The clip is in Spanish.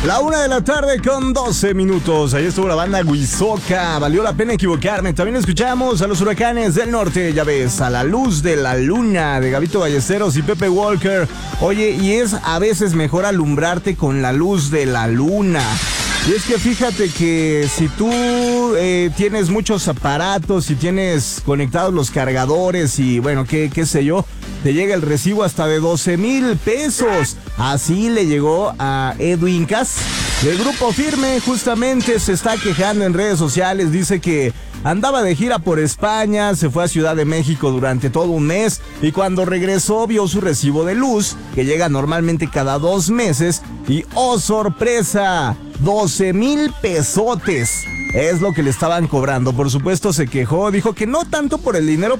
La 1:12 p.m. Ahí estuvo la banda Huizoca. Valió la pena equivocarme. También escuchamos a los Huracanes del Norte. Ya ves, A la luz de la luna, de Gabito Ballesteros y Pepe Walker. Oye, y es a veces mejor alumbrarte con la luz de la luna. Y es que fíjate que si tú tienes muchos aparatos y tienes conectados los cargadores y bueno, qué sé yo, te llega el recibo hasta de 12,000 pesos. Así le llegó a Edwin Cass. El Grupo Firme justamente se está quejando en redes sociales. Dice que andaba de gira por España, se fue a Ciudad de México durante todo un mes y cuando regresó vio su recibo de luz, que llega normalmente cada 2 meses y ¡oh, sorpresa! 12,000 pesotes. Es lo que le estaban cobrando. Por supuesto se quejó, dijo que no tanto por el dinero,